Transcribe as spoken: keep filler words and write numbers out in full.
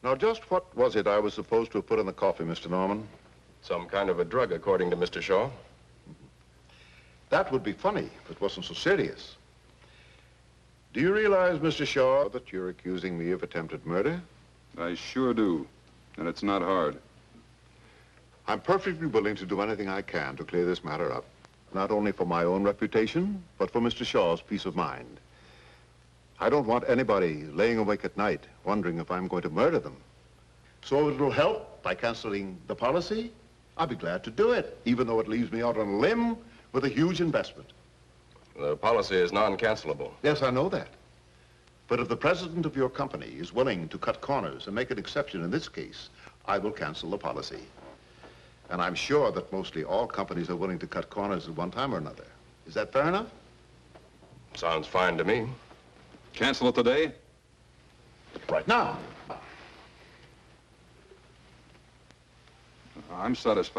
Now, just what was it I was supposed to have put in the coffee, Mister Norman? Some kind of a drug, according to Mister Shaw. That would be funny if it wasn't so serious. Do you realize, Mister Shaw, that you're accusing me of attempted murder? I sure do, and it's not hard. I'm perfectly willing to do anything I can to clear this matter up, not only for my own reputation, but for Mister Shaw's peace of mind. I don't want anybody laying awake at night wondering if I'm going to murder them. So if it'll help by canceling the policy, I'll be glad to do it, even though it leaves me out on a limb with a huge investment. The policy is non-cancelable. Yes, I know that. But if the president of your company is willing to cut corners and make an exception in this case, I will cancel the policy. And I'm sure that mostly all companies are willing to cut corners at one time or another. Is that fair enough? Sounds fine to me. Cancel it today? Right now. I'm satisfied.